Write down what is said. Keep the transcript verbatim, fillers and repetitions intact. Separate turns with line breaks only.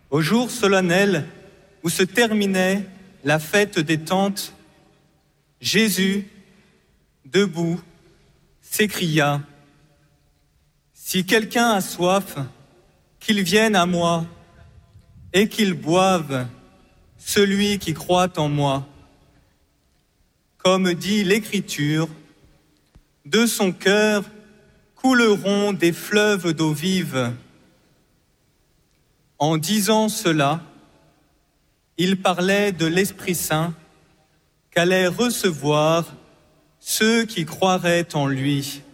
Au jour solennel où se terminait la fête des Tentes, Jésus, debout, s'écria : « Si quelqu'un a soif, qu'il vienne à moi et qu'il boive, celui qui croit en moi. Comme dit l'Écriture, de son cœur couleront des fleuves d'eau vive. » En disant cela, il parlait de l'Esprit Saint qu'allaient recevoir ceux qui croiraient en lui.